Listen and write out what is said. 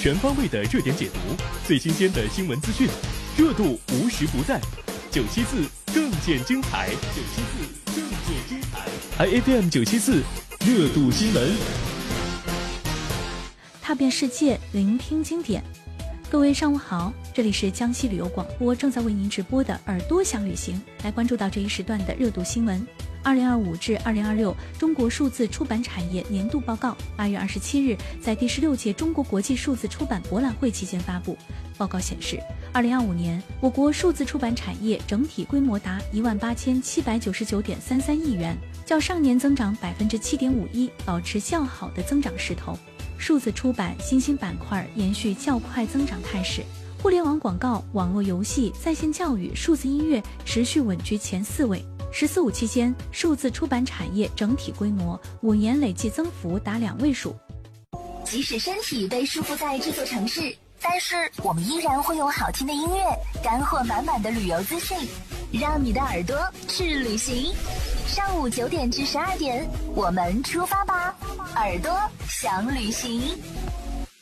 全方位的热点解读，最新鲜的新闻资讯，热度无时不在。97字更见精彩，97字更见精彩。IFM 974热度新闻， 踏遍世界，聆听经典。各位上午好，这里是江西旅游广播正在为您直播的耳朵想旅行，来关注到这一时段的热度新闻。2025至2026中国数字出版产业年度报告8月27日在第16届中国国际数字出版博览会期间发布。报告显示，2025年我国数字出版产业整体规模达18799.33亿元，较上年增长7.51%，保持较好的增长势头。数字出版新兴板块延续较快增长态势，互联网广告、网络游戏、在线教育、数字音乐持续稳居前4位。“14+5”期间，数字出版产业整体规模5年累计增幅达2位数。 即使身体被束缚在这座城市，但是我们依然会有好听的音乐、干货满满的旅游资讯，让你的耳朵去旅行。上午9点至12点，我们出发吧，耳朵想旅行。